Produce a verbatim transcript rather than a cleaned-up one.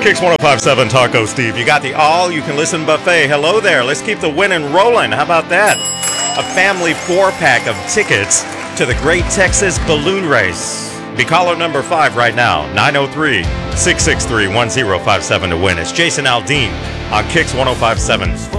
Kicks one oh five seven Taco Steve. You got the all-you-can-listen buffet. Hello there. Let's keep the winning rolling. How about that? A family four-pack of tickets to the Great Texas Balloon Race. Be caller number five right now. nine oh three, six six three, one oh five seven to win. It's Jason Aldean on Kicks one oh five seven.